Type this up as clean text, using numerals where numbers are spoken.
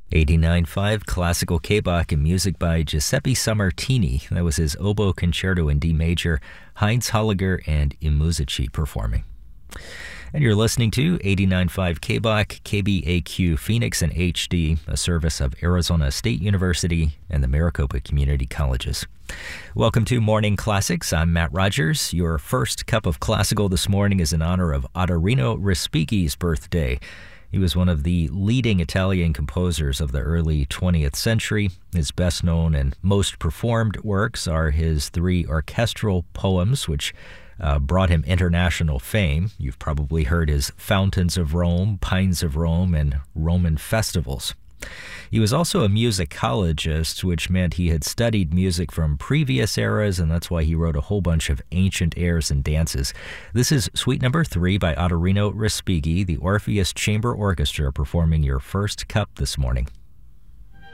89.5 classical K-Bach and music by Giuseppe Sammartini. That was his oboe concerto in D major, Heinz Holliger and Imuzici performing. And you're listening to 89.5 K-Bach, KBAQ Phoenix and HD, a service of Arizona State University and the Maricopa Community Colleges. Welcome to Morning Classics. I'm Matt Rogers. Your first cup of classical this morning is in honor of Ottorino Respighi's birthday. He was one of the leading Italian composers of the early 20th century. His best known and most performed works are his three orchestral poems, which brought him international fame. You've probably heard his Fountains of Rome, Pines of Rome, and Roman Festivals. He was also a musicologist, which meant he had studied music from previous eras, and that's why he wrote a whole bunch of ancient airs and dances. This is Suite Number 3 by Ottorino Respighi, the Orpheus Chamber Orchestra, performing your first cup this morning.